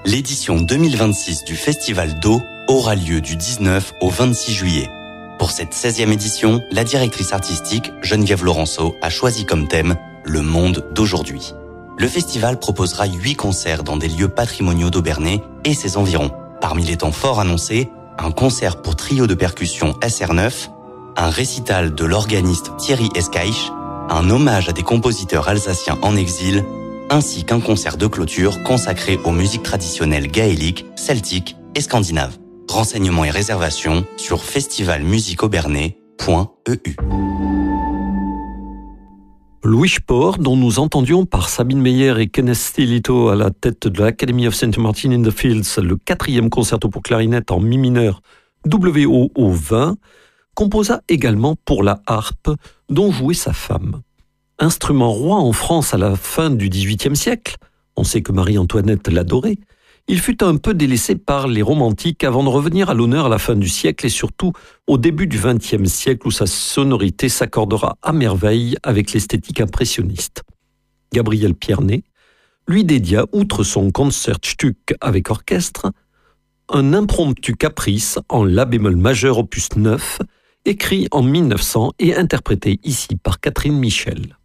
L'édition 2026 du Festival d'eau aura lieu du 19 au 26 juillet. Pour cette 16e édition, la directrice artistique Geneviève Laurenceau a choisi comme thème « Le monde d'aujourd'hui ». Le festival proposera 8 concerts dans des lieux patrimoniaux d'Aubernais et ses environs. Parmi les temps forts annoncés, un concert pour trio de percussion SR9, un récital de l'organiste Thierry Escaich, un hommage à des compositeurs alsaciens en exil, ainsi qu'un concert de clôture consacré aux musiques traditionnelles gaéliques, celtiques et scandinaves. Renseignements et réservations sur festivalmusiqueaubernais.eu. Louis Spohr, dont nous entendions par Sabine Meyer et Kenneth Stilito à la tête de l'Academy of St. Martin in the Fields, le 4e concerto pour clarinette en mi mineur WOO 20, composa également pour la harpe, dont jouait sa femme. Instrument roi en France à la fin du XVIIIe siècle, on sait que Marie-Antoinette l'adorait, il fut un peu délaissé par les romantiques avant de revenir à l'honneur à la fin du siècle et surtout au début du XXe siècle où sa sonorité s'accordera à merveille avec l'esthétique impressionniste. Gabriel Pierné lui dédia, outre son Concertstück avec orchestre, un impromptu caprice en la bémol majeur opus 9, écrit en 1900 et interprété ici par Catherine Michel.